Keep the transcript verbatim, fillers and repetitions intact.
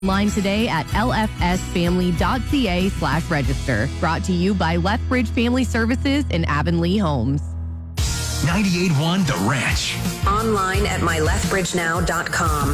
Line today at lfsfamily.ca slash register. Brought to you by Lethbridge Family Services and Avonlea Homes. ninety-eight point one The Ranch. Online at my lethbridge now dot com.